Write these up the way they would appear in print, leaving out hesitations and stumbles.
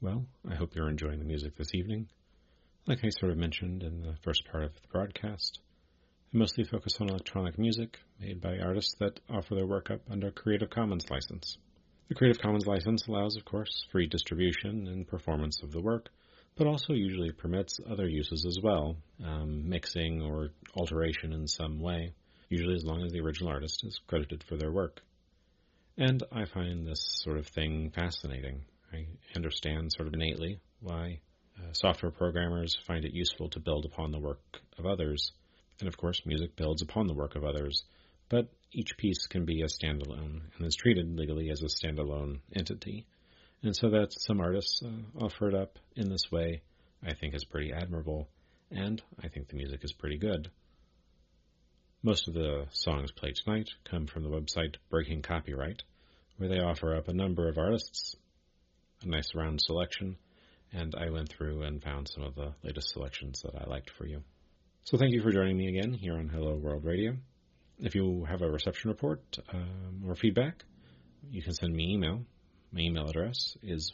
Well, I hope you're enjoying the music this evening. Like I sort of mentioned in the first part of the broadcast, I mostly focus on electronic music made by artists that offer their work up under Creative Commons license. The Creative Commons license allows, of course, free distribution and performance of the work, but also usually permits other uses as well, mixing or alteration in some way, usually as long as the original artist is credited for their work. And I find this sort of thing fascinating. I understand sort of innately why software programmers find it useful to build upon the work of others. And of course, music builds upon the work of others. But each piece can be a standalone and is treated legally as a standalone entity. And so that some artists offer it up in this way, I think is pretty admirable. And I think the music is pretty good. Most of the songs played tonight come from the website Breaking Copyright, where they offer up a number of artists, a nice round selection, and I went through and found some of the latest selections that I liked for you. So thank you for joining me again here on Hello World Radio. If you have a reception report or feedback, you can send me email. My email address is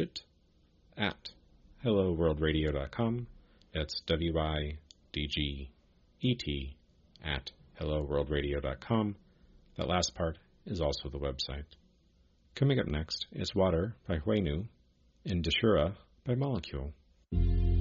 widget@helloworldradio.com. That's widget@helloworldradio.com. That last part is also the website. Coming up next is Water by Huenu and Deshura by Molecule.